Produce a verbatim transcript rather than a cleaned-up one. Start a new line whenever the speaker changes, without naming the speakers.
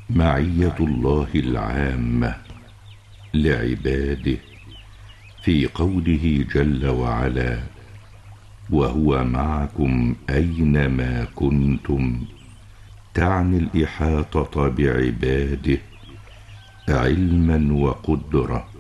معية الله العامة لعباده في قوله جل وعلا: وهو معكم أينما كنتم، تعني الإحاطة بعباده علما وقدرة.